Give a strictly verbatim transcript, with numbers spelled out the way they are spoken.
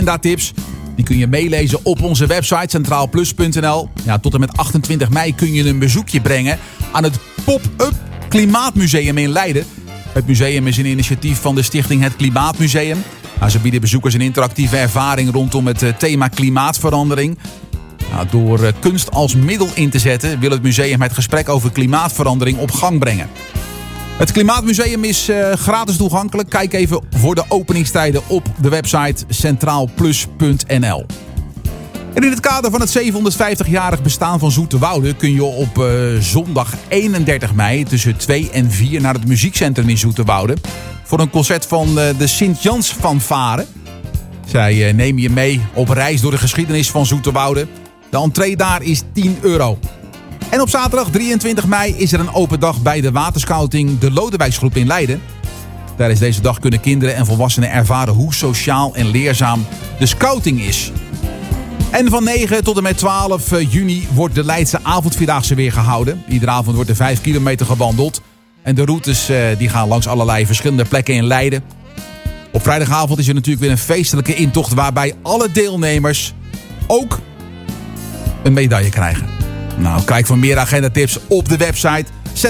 agendatips. Die kun je meelezen op onze website centraal plus punt n l. Ja, tot en met achtentwintig mei kun je een bezoekje brengen aan het Pop-up Klimaatmuseum in Leiden. Het museum is een initiatief van de stichting Het Klimaatmuseum. Nou, ze bieden bezoekers een interactieve ervaring rondom het thema klimaatverandering. Nou, door kunst als middel in te zetten wil het museum het gesprek over klimaatverandering op gang brengen. Het Klimaatmuseum is uh, gratis toegankelijk. Kijk even voor de openingstijden op de website centraal plus punt n l. En in het kader van het zevenhonderdvijftigjarig bestaan van Zoeterwoude kun je op uh, zondag eenendertig mei tussen twee en vier naar het muziekcentrum in Zoeterwoude voor een concert van uh, de Sint-Jans Fanfare. Zij uh, nemen je mee op reis door de geschiedenis van Zoeterwoude. De entree daar is tien euro. En op zaterdag drieëntwintig mei is er een open dag bij de waterscouting De Lodewijksgroep in Leiden. Tijdens deze dag kunnen kinderen en volwassenen ervaren hoe sociaal en leerzaam de scouting is. En van negen tot en met twaalf juni wordt de Leidse avondvierdaagse weer gehouden. Iedere avond wordt er vijf kilometer gewandeld. En de routes uh, die gaan langs allerlei verschillende plekken in Leiden. Op vrijdagavond is er natuurlijk weer een feestelijke intocht waarbij alle deelnemers ook een medaille krijgen. Nou, kijk voor meer agendatips op de website